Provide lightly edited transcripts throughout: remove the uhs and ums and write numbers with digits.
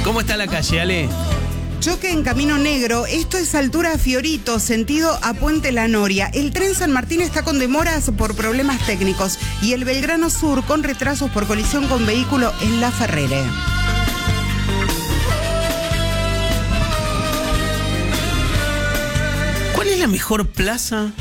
¿Cómo está la calle, Ale? Choque en Camino Negro, esto es altura Fiorito, sentido a Puente La Noria. El tren San Martín está con demoras por problemas técnicos y el Belgrano Sur con retrasos por colisión con vehículo en La Ferrere. ¿Cuál es la mejor plaza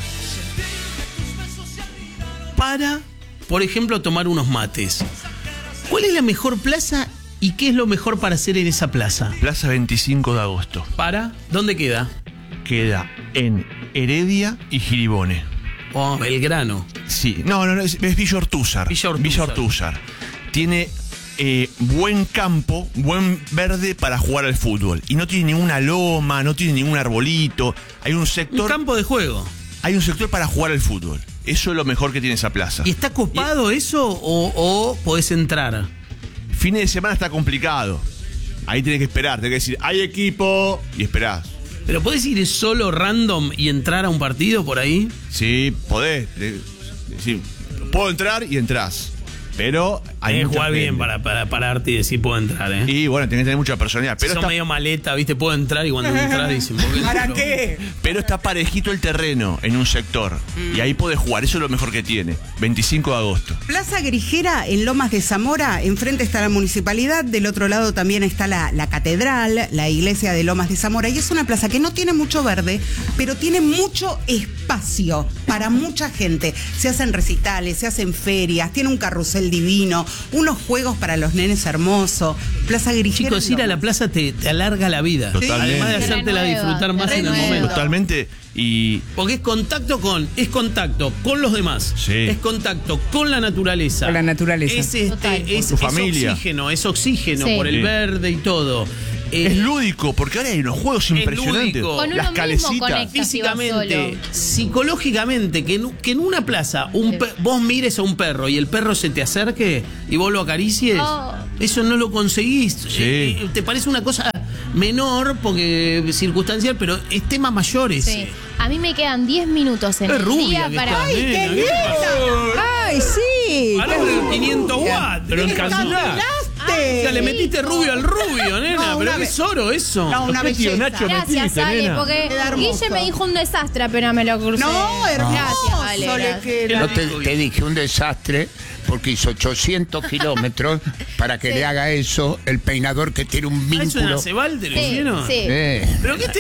para, por ejemplo, tomar unos mates? ¿Cuál es la mejor plaza y qué es lo mejor para hacer en esa plaza? Plaza 25 de agosto. ¿Para? ¿Dónde queda? Queda en Heredia y Giribone. Oh, Belgrano. Sí, no, es Villa Ortúzar. Villa Ortúzar. Tiene buen campo, buen verde para jugar al fútbol. Y no tiene ninguna loma, no tiene ningún arbolito. Hay un sector. Un campo de juego. Hay un sector para jugar al fútbol. Eso es lo mejor que tiene esa plaza. ¿Y está copado eso o podés entrar? Fines de semana está complicado. Ahí tenés que esperar, tenés que decir, hay equipo, y esperás. ¿Pero podés ir solo random y entrar a un partido por ahí? Sí, podés. Sí, puedo entrar y entrás. Pero hay que mucha jugar gente. bien para pararte y decir puedo entrar, ¿eh? Y bueno, tenés que tener mucha personalidad. Pero Son está, medio maleta, ¿viste? Puedo entrar y cuando entras dicen ¿por qué ¿Para entro? qué? pero está parejito el terreno en un sector. Y ahí podés jugar, eso es lo mejor que tiene. 25 de agosto. Plaza Grijera en Lomas de Zamora, enfrente está la municipalidad, del otro lado también está la catedral, la iglesia de Lomas de Zamora, y es una plaza que no tiene mucho verde, pero tiene mucho espacio para mucha gente. Se hacen recitales, se hacen ferias, tiene un carrusel divino, unos juegos para los nenes hermosos. Plaza Grijera. Chicos, ir a la plaza te alarga la vida. Totalmente. Además de hacértela disfrutar más en el momento. Totalmente. Y Porque es contacto con los demás. Sí. Es contacto con la naturaleza. Con la naturaleza. Es tu familia. Es oxígeno Sí. por el Sí. verde y todo. es lúdico, porque ahora hay unos juegos impresionantes. lúdico. Con uno Las mismo calecitas. conecta. Físicamente, psicológicamente, que en una plaza vos mires a un perro y el perro se te acerque y vos lo acaricies, Oh. eso no lo conseguís. Sí. Te parece una cosa menor, porque circunstancial, pero es tema mayor ese. Sí. A mí me quedan 10 minutos en Es el rubia día que para... está, ¡Ay, qué nena, ¿qué te pasó? linda! ¡Ay, sí! Pará con el 500 watts. Pero en cantidad. O sea, le metiste rubio al rubio, nena. No, pero una qué vez- oro eso. No, una ¿Qué tío belleza. Nacho Gracias, metiste, Ale, nena? porque Queda hermoso. Guille me dijo un desastre, apenas me lo crucé. No, hermoso Gracias, Ale. le gracias. queda. No te dije un desastre porque hizo 800 kilómetros para que le haga eso el peinador que tiene un ¿Ah, eso en vínculo. Aceval te lo Sí, hicieron? sí. ¿Pero qué te